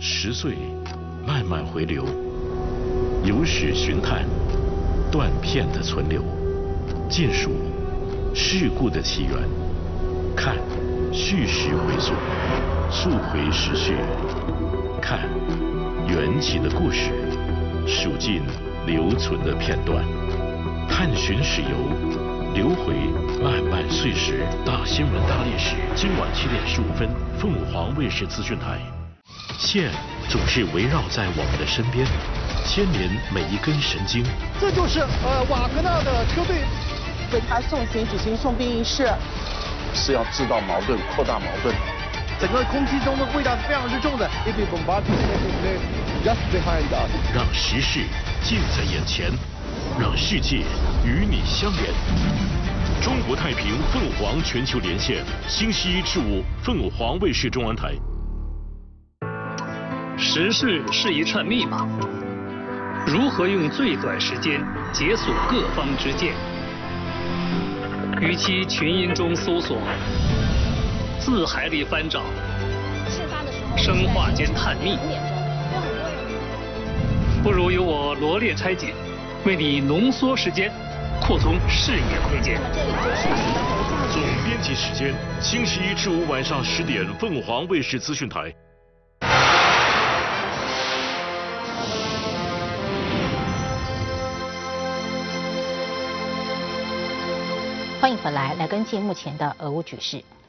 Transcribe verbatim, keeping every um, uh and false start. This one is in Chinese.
十岁慢慢回流，有史寻探，断片的存留，尽数事故的起源，看叙事回溯，溯回时序，看缘起的故事，数尽留存的片段，探寻史游，流回漫漫岁时。大新闻大历史，今晚七点十五分，凤凰卫视资讯台。线总是围绕在我们的身边，牵连每一根神经。 这就是呃瓦格纳的车队为他送行举行送殡仪式， 是要制造矛盾，扩大矛盾。 整个空气中的味道是非常之重的。If we bombard just behind us， 让时事近在眼前，让世界与你相连。中国太平凤凰全球连线，星期一至五，凤凰卫视中文台。 时事是一串密码，如何用最短时间解锁各方之见？与其群音中搜索，字海里翻找，生化间探秘，不如由我罗列拆解，为你浓缩时间，扩充视野窥见。 总编辑时间：星期一至五晚上十点，凤凰卫视资讯台。 欢迎回来，来跟进目前的俄乌局势。